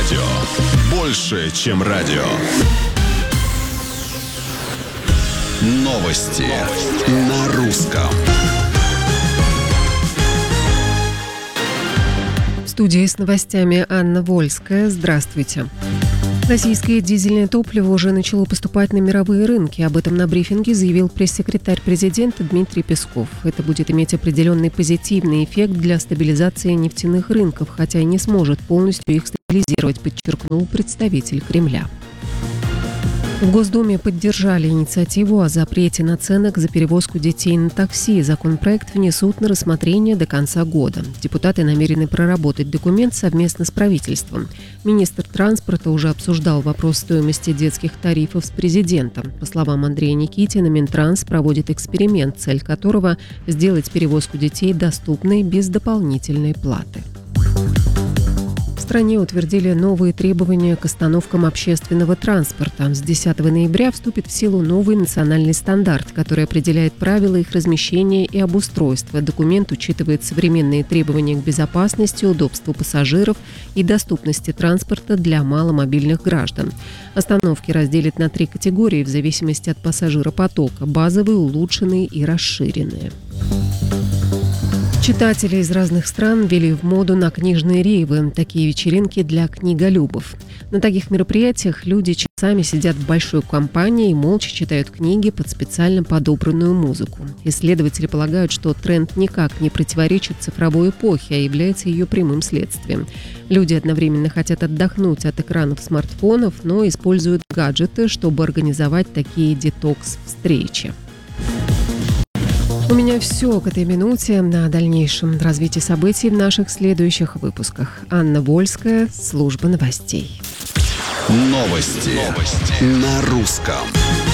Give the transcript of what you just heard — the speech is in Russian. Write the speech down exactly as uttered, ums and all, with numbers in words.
Радио. Больше, чем радио. Новости. Новости. На русском. В студии с новостями Анна Вольская. Здравствуйте. Российское дизельное топливо уже начало поступать на мировые рынки. Об этом на брифинге заявил пресс-секретарь президента Дмитрий Песков. Это будет иметь определенный позитивный эффект для стабилизации нефтяных рынков, хотя и не сможет полностью их стабилизировать, подчеркнул представитель Кремля. В Госдуме поддержали инициативу о запрете наценок за перевозку детей на такси. Законопроект внесут на рассмотрение до конца года. Депутаты намерены проработать документ совместно с правительством. Министр транспорта уже обсуждал вопрос стоимости детских тарифов с президентом. По словам Андрея Никитина, Минтранс проводит эксперимент, цель которого – сделать перевозку детей доступной без дополнительной платы. В стране утвердили новые требования к остановкам общественного транспорта. С десятого ноября вступит в силу новый национальный стандарт, который определяет правила их размещения и обустройства. Документ учитывает современные требования к безопасности, удобству пассажиров и доступности транспорта для маломобильных граждан. Остановки разделят на три категории в зависимости от пассажиропотока – базовые, улучшенные и расширенные. Читатели из разных стран ввели в моду на книжные рейвы, такие вечеринки для книголюбов. На таких мероприятиях люди часами сидят в большой компании и молча читают книги под специально подобранную музыку. Исследователи полагают, что тренд никак не противоречит цифровой эпохе, а является ее прямым следствием. Люди одновременно хотят отдохнуть от экранов смартфонов, но используют гаджеты, чтобы организовать такие детокс-встречи. У меня все к этой минуте. На дальнейшем развитии событий в наших следующих выпусках. Анна Вольская, служба новостей. Новости. Новости. На русском.